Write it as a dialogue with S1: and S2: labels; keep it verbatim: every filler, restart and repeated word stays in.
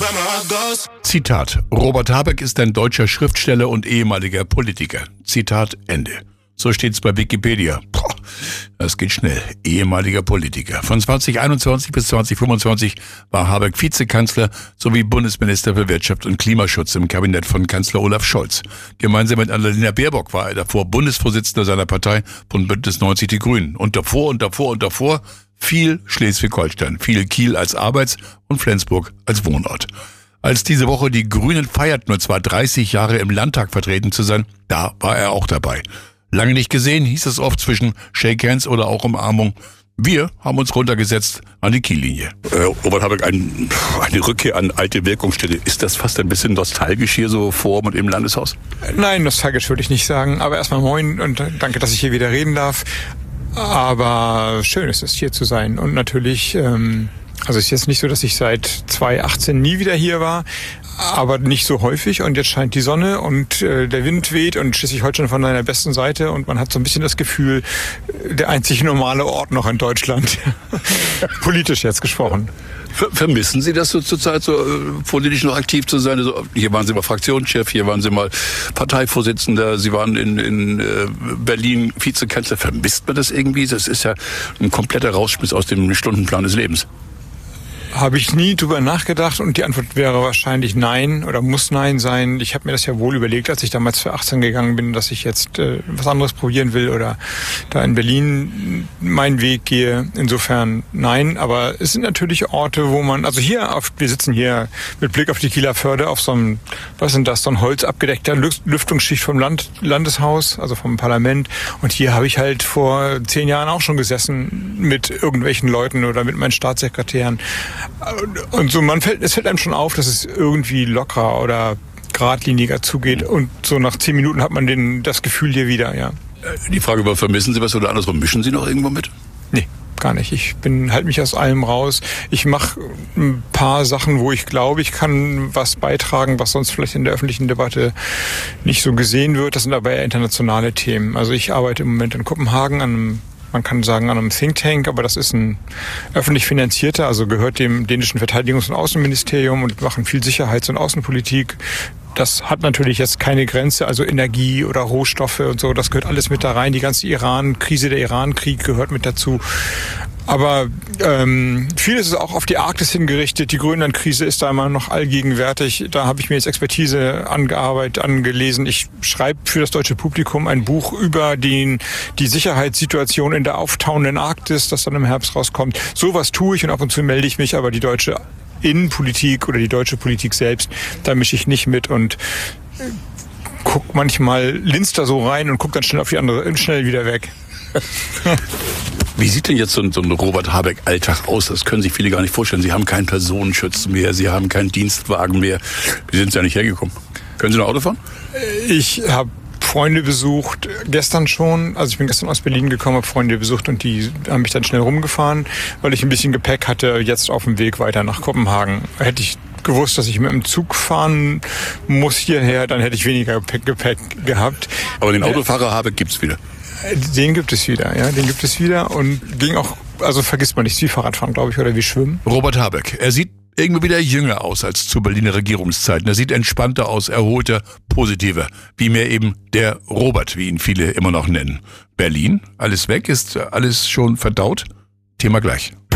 S1: Zitat: Robert Habeck ist ein deutscher Schriftsteller und ehemaliger Politiker. Zitat Ende. So steht's bei Wikipedia. Boah, das geht schnell. Ehemaliger Politiker. Von zwanzig einundzwanzig bis zwanzig fünfundzwanzig war Habeck Vizekanzler sowie Bundesminister für Wirtschaft und Klimaschutz im Kabinett von Kanzler Olaf Scholz. Gemeinsam mit Annalena Baerbock war er davor Bundesvorsitzender seiner Partei von Bündnis neunzig Die Grünen. Und davor und davor und davor viel Schleswig-Holstein, viel Kiel als Arbeits- und Flensburg als Wohnort. Als diese Woche die Grünen feierten, und zwar dreißig Jahre im Landtag vertreten zu sein, da war er auch dabei. Lange nicht gesehen, hieß es oft zwischen Shake Hands oder auch Umarmung. Wir haben uns runtergesetzt an die Kiellinie.
S2: Äh, Robert Habeck, ein, eine Rückkehr an alte Wirkungsstätte. Ist das fast ein bisschen nostalgisch hier so vor und im Landeshaus?
S3: Nein, nostalgisch würde ich nicht sagen. Aber erstmal moin und danke, dass ich hier wieder reden darf. Aber schön ist es, hier zu sein. Und natürlich, ähm, also es ist jetzt nicht so, dass ich seit zwanzig achtzehn nie wieder hier war, aber nicht so häufig. Und jetzt scheint die Sonne und äh, der Wind weht und Schleswig-Holstein von seiner besten Seite. Und man hat so ein bisschen das Gefühl, der einzig normale Ort noch in Deutschland. Politisch jetzt gesprochen.
S2: Vermissen Sie das so zurzeit, so äh, politisch noch aktiv zu sein? Also, hier waren Sie mal Fraktionschef, hier waren Sie mal Parteivorsitzender, Sie waren in, in äh, Berlin Vizekanzler. Vermisst man das irgendwie? Das ist ja ein kompletter Rausschmiss aus dem Stundenplan des Lebens.
S3: Habe ich nie drüber nachgedacht und die Antwort wäre wahrscheinlich nein oder muss nein sein. Ich habe mir das ja wohl überlegt, als ich damals für achtzehn gegangen bin, dass ich jetzt äh, was anderes probieren will oder da in Berlin meinen Weg gehe. Insofern nein, aber es sind natürlich Orte, wo man, also hier, auf, wir sitzen hier mit Blick auf die Kieler Förde auf so einem, was sind das, so ein holzabgedeckter Lüftungsschicht vom Land, Landeshaus, also vom Parlament. Und hier habe ich halt vor zehn Jahren auch schon gesessen mit irgendwelchen Leuten oder mit meinen Staatssekretären. Und so, man fällt, es fällt einem schon auf, dass es irgendwie lockerer oder geradliniger zugeht. Und so nach zehn Minuten hat man den, das Gefühl hier wieder, ja.
S2: Die Frage war, vermissen Sie was oder andersrum, mischen Sie noch irgendwo mit?
S3: Nee, gar nicht. Ich bin, halt mich aus allem raus. Ich mache ein paar Sachen, wo ich glaube, ich kann was beitragen, was sonst vielleicht in der öffentlichen Debatte nicht so gesehen wird. Das sind aber eher internationale Themen. Also ich arbeite im Moment in Kopenhagen an einem, man kann sagen, an einem Think Tank, aber das ist ein öffentlich finanzierter, also gehört dem dänischen Verteidigungs- und Außenministerium und machen viel Sicherheits- und Außenpolitik. Das hat natürlich jetzt keine Grenze, also Energie oder Rohstoffe und so, das gehört alles mit da rein. Die ganze Iran-Krise, der Iran-Krieg gehört mit dazu. Aber ähm, vieles ist auch auf die Arktis hingerichtet. Die Grönland-Krise ist da immer noch allgegenwärtig. Da habe ich mir jetzt Expertise angearbeitet, angelesen. Ich schreibe für das deutsche Publikum ein Buch über den, die Sicherheitssituation in der auftauenden Arktis, das dann im Herbst rauskommt. Sowas tue ich und ab und zu melde ich mich, aber die deutsche Innenpolitik oder die deutsche Politik selbst, da mische ich nicht mit und guck manchmal, linst da so rein und guck dann schnell auf die andere, schnell wieder weg.
S2: Wie sieht denn jetzt so ein, so ein Robert Habeck-Alltag aus? Das können sich viele gar nicht vorstellen. Sie haben keinen Personenschutz mehr, Sie haben keinen Dienstwagen mehr. Wie sind Sie ja nicht hergekommen? Können Sie noch Auto fahren?
S3: Ich habe Freunde besucht, gestern schon. Also ich bin gestern aus Berlin gekommen, habe Freunde besucht und die haben mich dann schnell rumgefahren, weil ich ein bisschen Gepäck hatte, jetzt auf dem Weg weiter nach Kopenhagen. Hätte ich gewusst, dass ich mit dem Zug fahren muss hierher, dann hätte ich weniger Gepäck gehabt.
S2: Aber den Autofahrer Habeck gibt's wieder?
S3: Den gibt es wieder, ja, den gibt es wieder und ging auch, also vergisst man nicht, wie Fahrradfahren, glaube ich, oder wie Schwimmen.
S1: Robert Habeck, er sieht irgendwie wieder jünger aus als zu Berliner Regierungszeiten. Er sieht entspannter aus, erholter, positiver. Wie mir eben der Robert, wie ihn viele immer noch nennen. Berlin, alles weg, ist alles schon verdaut? Thema gleich.